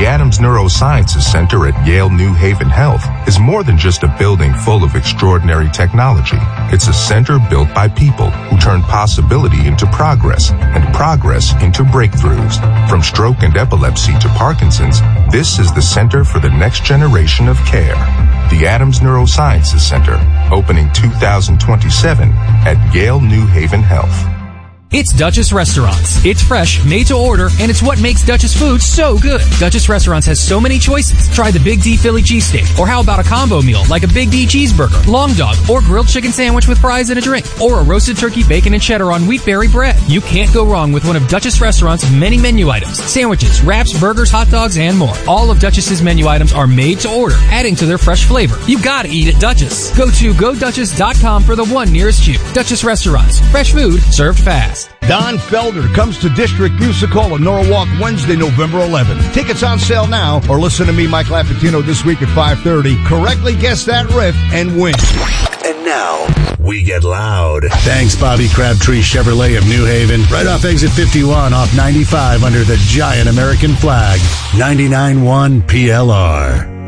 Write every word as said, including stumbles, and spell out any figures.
Adams Neurosciences Center at Yale New Haven Health is more than just a building full of extraordinary technology. It's a center built by people who turn possibility into progress and progress into breakthroughs. From stroke and epilepsy to Parkinson's, this is the center for the next generation of care. The Adams Neurosciences Center, opening two thousand twenty-seven at Yale New Haven Health. It's Duchess Restaurants. It's fresh, made to order, and it's what makes Duchess food so good. Duchess Restaurants has so many choices. Try the Big D Philly cheesesteak, or how about a combo meal like a Big D cheeseburger, long dog, or grilled chicken sandwich with fries and a drink, or a roasted turkey, bacon, and cheddar on wheatberry bread. You can't go wrong with one of Duchess Restaurants' many menu items: sandwiches, wraps, burgers, hot dogs, and more. All of Duchess's menu items are made to order, adding to their fresh flavor. You gotta eat at Duchess. Go to go duchess dot com for the one nearest you. Duchess Restaurants. Fresh food served fast. Don Felder comes to District Music Hall in Norwalk Wednesday, November eleventh. Tickets on sale now, or listen to me, Mike Lapatino, this week at five thirty. Correctly guess that riff and win. And now, we get loud. Thanks, Bobby Crabtree Chevrolet of New Haven. Right off exit fifty-one off ninety-five under the giant American flag. ninety-nine point one P L R.